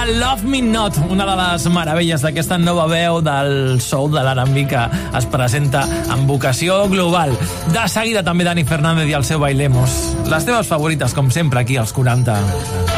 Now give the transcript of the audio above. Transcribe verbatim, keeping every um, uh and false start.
Love Me Not, una de les meravelles d'aquesta nova veu del soul de l'R and B que es presenta amb vocació global. De seguida també Dani Fernández i el seu Bailemos. Les teves favorites, com sempre, aquí als quaranta.